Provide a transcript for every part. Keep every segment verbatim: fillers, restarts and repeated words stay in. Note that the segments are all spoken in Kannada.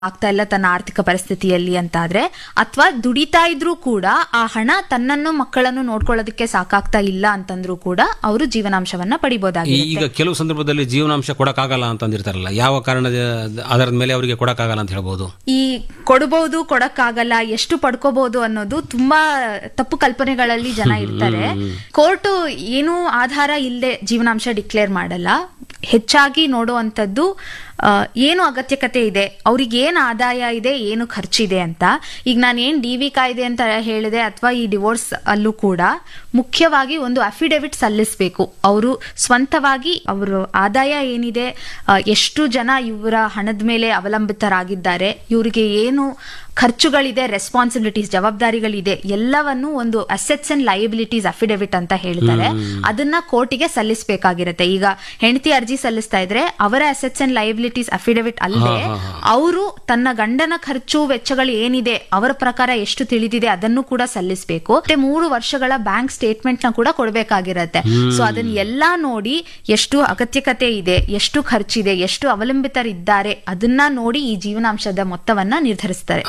ಆಗ್ತಾ ಇಲ್ಲ ತನ್ನ ಆರ್ಥಿಕ ಪರಿಸ್ಥಿತಿಯಲ್ಲಿ ಅಂತ ಆದ್ರೆ, ಅಥವಾ ದುಡಿತಾ ಇದ್ರೂ ಕೂಡ ಆ ಹಣ ತನ್ನನ್ನು ಮಕ್ಕಳನ್ನು ನೋಡ್ಕೊಳ್ಳೋದಕ್ಕೆ ಸಾಕಾಗ್ತಾ ಇಲ್ಲ ಅಂತಂದ್ರೂ ಕೂಡ ಅವರು ಜೀವನಾಂಶವನ್ನ ಪಡಿಬಹುದಾಗಿದೆ. ಈಗ ಕೆಲವು ಸಂದರ್ಭದಲ್ಲಿ ಜೀವನಾಂಶ ಕೊಡಕ್ಕಾಗಲ್ಲ ಅಂತಂದಿರ್ತಾರಲ್ಲ, ಯಾವ ಕಾರಣದ ಆಧಾರದ ಮೇಲೆ ಅವರಿಗೆ ಕೊಡಕ್ಕಾಗಲ್ಲ ಅಂತ ಹೇಳ್ಬೋದು? ಈ ಕೊಡಬಹುದು ಕೊಡಕ್ಕಾಗಲ್ಲ, ಎಷ್ಟು ಪಡ್ಕೋಬಹುದು ಅನ್ನೋದು ತುಂಬಾ ತಪ್ಪು ಕಲ್ಪನೆಗಳಲ್ಲಿ ಜನ ಇರ್ತಾರೆ. ಕೋರ್ಟ್ ಏನು ಆಧಾರ ಇಲ್ಲದೆ ಜೀವನಾಂಶ ಡಿಕ್ಲೇರ್ ಮಾಡಲ್ಲ. ಹೆಚ್ಚಾಗಿ ನೋಡುವಂಥದ್ದು ಏನು ಅಗತ್ಯಕತೆ ಇದೆ, ಅವ್ರಿಗೆ ಏನು ಆದಾಯ ಇದೆ, ಏನು ಖರ್ಚಿದೆ ಅಂತ. ಈಗ ನಾನು ಏನ್ ಡಿ ವಿ ಕಾಯ್ದೆ ಅಂತ ಹೇಳಿದೆ ಅಥವಾ ಈ ಡಿವೋರ್ಸ್ ಅಲ್ಲೂ ಕೂಡ ಮುಖ್ಯವಾಗಿ ಒಂದು ಅಫಿಡವಿಟ್ ಸಲ್ಲಿಸಬೇಕು. ಅವರು ಸ್ವಂತವಾಗಿ ಅವರು ಆದಾಯ ಏನಿದೆ, ಎಷ್ಟು ಜನ ಇವರ ಹಣದ ಮೇಲೆ ಅವಲಂಬಿತರಾಗಿದ್ದಾರೆ, ಇವರಿಗೆ ಏನು ಖರ್ಚುಗಳಿದೆ, ರೆಸ್ಪಾನ್ಸಿಬಿಲಿಟೀಸ್ ಜವಾಬ್ದಾರಿಗಳಿದೆ, ಎಲ್ಲವನ್ನು ಒಂದು ಅಸೆಟ್ಸ್ ಅಂಡ್ ಲಯಬಿಲಿಟೀಸ್ ಅಫಿಡವಿಟ್ ಅಂತ ಹೇಳ್ತಾರೆ. ಅದನ್ನ ಕೋರ್ಟಿಗೆ ಸಲ್ಲಿಸಬೇಕಾಗಿರುತ್ತೆ. ಈಗ ಹೆಂಡತಿ ಅರ್ಜಿ ಸಲ್ಲಿಸ್ತಾ ಇದ್ರೆ ಅವರ ಅಸೆಟ್ಸ್ ಅಂಡ್ ಲಯಬಿಲಿಟೀಸ್ ಅಫಿಡವಿಟ್ ಅಲ್ಲದೆ ಅವರು ತನ್ನ ಗಂಡನ ಖರ್ಚು ವೆಚ್ಚಗಳು ಏನಿದೆ, ಅವರ ಪ್ರಕಾರ ಎಷ್ಟು ತಿಳಿದಿದೆ ಅದನ್ನು ಕೂಡ ಸಲ್ಲಿಸಬೇಕು. ಮತ್ತೆ ಮೂರು ವರ್ಷಗಳ ಬ್ಯಾಂಕ್ ಸ್ಟೇಟ್ಮೆಂಟ್ ನ ಕೂಡ ಕೊಡಬೇಕಾಗಿರುತ್ತೆ. ಸೊ ಅದನ್ನ ಎಲ್ಲಾ ನೋಡಿ ಎಷ್ಟು ಅಗತ್ಯಕತೆ ಇದೆ, ಎಷ್ಟು ಖರ್ಚಿದೆ, ಎಷ್ಟು ಅವಲಂಬಿತರಿದ್ದಾರೆ ಅದನ್ನ ನೋಡಿ ಈ ಜೀವನಾಂಶದ ಮೊತ್ತವನ್ನ ನಿರ್ಧರಿಸ್ತಾರೆ.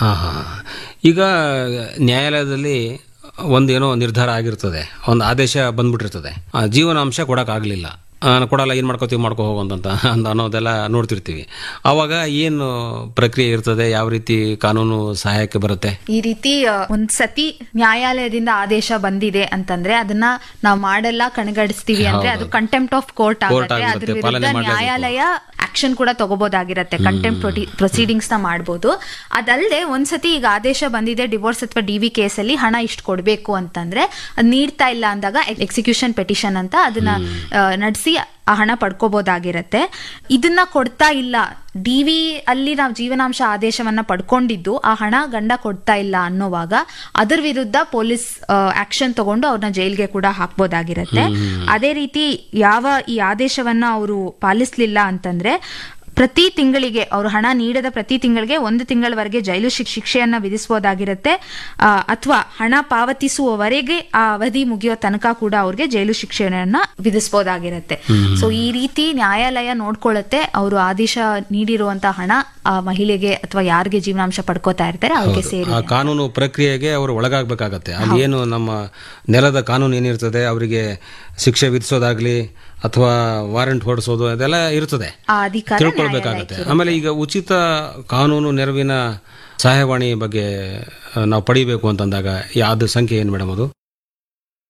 ಈಗ ನ್ಯಾಯಾಲಯದಲ್ಲಿ ಒಂದೇನೋ ನಿರ್ಧಾರ ಆಗಿರ್ತದೆ, ಒಂದು ಆದೇಶ ಬಂದ್ಬಿಟ್ಟಿರ್ತದೆ, ಜೀವನಾಂಶ ಕೊಡಕ್ಕಾಗಲಿಲ್ಲ, ಕೊಡಲ್ಲ, ಏನು ಮಾಡ್ಕೋತೀವಿ ಮಾಡ್ಕೋ ಹೋಗುವಂತ ಅನ್ನೋದೆಲ್ಲ ನೋಡ್ತಿರ್ತೀವಿ. ಆವಾಗ ಏನು ಪ್ರಕ್ರಿಯೆ ಇರ್ತದೆ, ಯಾವ ರೀತಿ ಕಾನೂನು ಸಹಾಯಕ್ಕೆ ಬರುತ್ತೆ? ಈ ರೀತಿ ಒಂದ್ ಸತಿ ನ್ಯಾಯಾಲಯದಿಂದ ಆದೇಶ ಬಂದಿದೆ ಅಂತಂದ್ರೆ ಅದನ್ನ ನಾವು ಮಾಡಲ್ಲ, ಕಣಗಡಿಸ್ತೀವಿ ಅಂದ್ರೆ ಅದು ಕಂಟೆಂಪ್ಟ್ ಆಫ್ ಕೋರ್ಟ್ ಆಗುತ್ತೆ. ಅದ್ರ ವಿರುದ್ಧ ನ್ಯಾಯಾಲಯ ಆಕ್ಷನ್ ಕೂಡ ತಗೋಬಹುದಾಗಿರುತ್ತೆ, ಕಂಟೆಂಪ್ಟ್ ಪ್ರೊಸೀಡಿಂಗ್ಸ್ ನ ಮಾಡಬಹುದು. ಅದಲ್ಲದೆ ಒಂದ್ಸತಿ ಈಗ ಆದೇಶ ಬಂದಿದೆ ಡಿವೋರ್ಸ್ ಅಥವಾ ಡಿ ವಿ ಕೇಸಲ್ಲಿ ಹಣ ಇಷ್ಟು ಕೊಡಬೇಕು ಅಂತಂದ್ರೆ ಅದ್ ನೀಡ್ತಾ ಇಲ್ಲ ಅಂದಾಗ ಎಕ್ಸಿಕ್ಯೂಷನ್ ಪೆಟಿಷನ್ ಅಂತ ಅದನ್ನ ನಡೆಸಿ ಆ ಹಣ ಪಡ್ಕೋಬಹುದಾಗಿರತ್ತೆ. ಇದನ್ನ ಕೊಡ್ತಾ ಇಲ್ಲ, ಡಿ ವಿ ಅಲ್ಲಿ ನಾವು ಜೀವನಾಂಶ ಆದೇಶವನ್ನ ಪಡ್ಕೊಂಡಿದ್ದು ಆ ಹಣ ಗಂಡ ಕೊಡ್ತಾ ಇಲ್ಲ ಅನ್ನೋವಾಗ ಅದರ ವಿರುದ್ಧ ಪೊಲೀಸ್ ಆಕ್ಷನ್ ತಗೊಂಡು ಅವ್ರನ್ನ ಜೈಲ್ಗೆ ಕೂಡ ಹಾಕ್ಬೋದಾಗಿರತ್ತೆ. ಅದೇ ರೀತಿ ಯಾವ ಈ ಆದೇಶವನ್ನ ಅವರು ಪಾಲಿಸ್ಲಿಲ್ಲ ಅಂತಂದ್ರೆ ಪ್ರತಿ ತಿಂಗಳಿಗೆ ಅವರು ಹಣ ನೀಡದ ಪ್ರತಿ ತಿಂಗಳಿಗೆ ಒಂದು ತಿಂಗಳವರೆಗೆ ಜೈಲು ಶಿಕ್ಷೆಯನ್ನ ವಿಧಿಸಬಹುದಾಗಿರುತ್ತೆ. ಅಥವಾ ಹಣ ಪಾವತಿಸುವವರೆಗೆ ಆ ಅವಧಿ ಮುಗಿಯೋ ತನಕ ಕೂಡ ಅವ್ರಿಗೆ ಜೈಲು ಶಿಕ್ಷೆಯನ್ನ ವಿಧಿಸಬಹುದಾಗಿರುತ್ತೆ. ಸೊ ಈ ರೀತಿ ನ್ಯಾಯಾಲಯ ನೋಡ್ಕೊಳ್ಳುತ್ತೆ ಅವರು ಆದೇಶ ನೀಡಿರುವಂತಹ ಹಣ ಆ ಮಹಿಳೆಗೆ ಅಥವಾ ಯಾರಿಗೆ ಜೀವನಾಂಶ ಪಡ್ಕೋತಾ ಇರ್ತಾರೆ ಅವ್ರಿಗೆ ಸೇರಿ ಕಾನೂನು ಪ್ರಕ್ರಿಯೆಗೆ ಅವರು ಒಳಗಾಗಬೇಕಾಗತ್ತೆ. ಅಲ್ಲಿ ಏನು ನಮ್ಮ ನೆಲದ ಕಾನೂನು ಏನಿರ್ತದೆ ಅವರಿಗೆ ಶಿಕ್ಷೆ ವಿಧಿಸೋದಾಗ್ಲಿ ಅಥವಾ ವಾರೆಂಟ್ ಹೊರಡಿಸೋದು ಅದೆಲ್ಲ ಇರ್ತದೆ, ತಿಳ್ಕೊಳ್ಬೇಕಾಗತ್ತೆ. ಆಮೇಲೆ ಈಗ ಉಚಿತ ಕಾನೂನು ನೆರವಿನ ಸಹಾಯವಾಣಿ ಬಗ್ಗೆ ನಾವು ಪಡಿಬೇಕು ಅಂತಂದಾಗ ಯಾವ್ದು ಸಂಖ್ಯೆ ಏನು ಮೇಡಮ್ ಅದು?